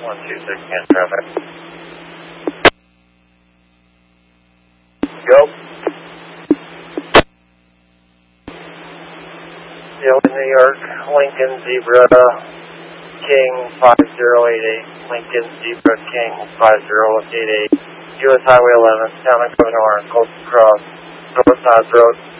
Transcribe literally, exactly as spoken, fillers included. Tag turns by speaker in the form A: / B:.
A: one two six, can traffic. Go. Yo, New York, Lincoln Zebra King five zero eight eight, Lincoln Zebra King five zero eight eight, U S Highway eleven, town of Covenant, Coastal Cross, North Side Road.